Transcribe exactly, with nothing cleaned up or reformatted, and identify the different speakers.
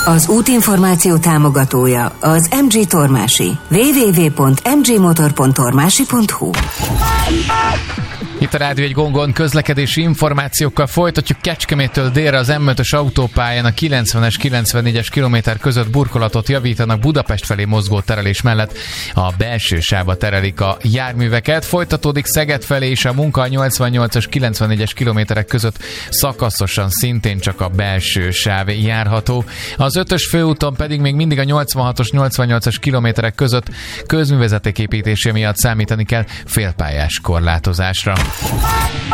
Speaker 1: Az útinformáció támogatója az em gé Tormási. double-u double-u double-u pont em gé motor pont tormási pont hu.
Speaker 2: Itt a Rádió egy gongon közlekedési információkkal folytatjuk. Kecskeméttől délre az em ötös autópályán a kilencvenes kilencvennégyes kilométer között burkolatot javítanak, Budapest felé mozgó terelés mellett a belső sávba terelik a járműveket. Folytatódik Szeged felé is a munka a nyolcvannyolcas kilencvennégyes kilométerek között szakaszosan szintén csak a belső sáv járható. Az ötös főúton pedig még mindig a nyolcvanhatos nyolcvannyolcas kilométerek között közművezeték építése miatt számítani kell félpályás korlátozásra.